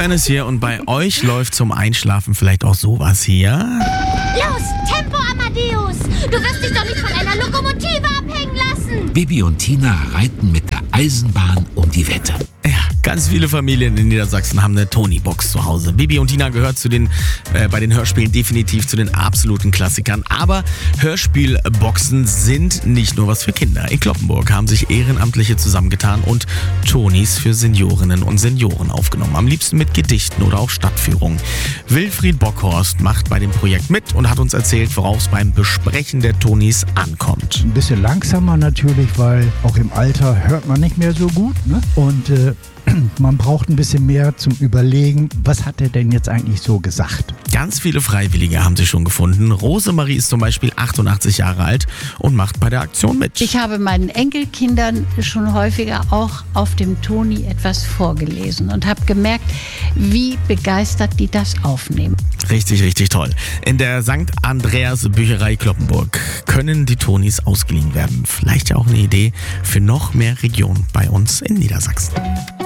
Wochenende ist hier und bei euch läuft zum Einschlafen vielleicht auch sowas hier. Los, Tempo, Amadeus! Du wirst dich doch nicht von einer Lokomotive abhängen lassen! Bibi und Tina reiten mit der Eisenbahn um die Wette. Ja, ganz viele Familien in Niedersachsen haben eine Tony-Box zu Hause. Bibi und Tina gehört bei den Hörspielen definitiv zu den absoluten Klassikern. Aber Hörspielboxen sind nicht nur was für Kinder. In Cloppenburg haben sich Ehrenamtliche zusammengetan und Tonys für Seniorinnen und Senioren aufgenommen. Am liebsten mit Gedichten oder auch Stadtführungen. Wilfried Bockhorst macht bei dem Projekt mit und hat uns erzählt, worauf es beim Besprechen der Tonys ankommt. Ein bisschen langsamer natürlich, weil auch im Alter hört man nicht mehr so gut, ne? Und man braucht ein bisschen mehr zum Überlegen, was hat er denn jetzt eigentlich so gesagt? Ganz viele Freiwillige haben sich schon gefunden. Rosemarie ist zum Beispiel 88 Jahre alt und macht bei der Aktion mit. Ich habe meinen Enkelkindern schon häufiger auch auf dem Toni etwas vorgelesen und habe gemerkt, wie begeistert die das aufnehmen. Richtig, richtig toll. In der St. Andreas Bücherei Cloppenburg können die Tonys ausgeliehen werden. Vielleicht ja auch eine Idee für noch mehr Regionen bei uns in Niedersachsen.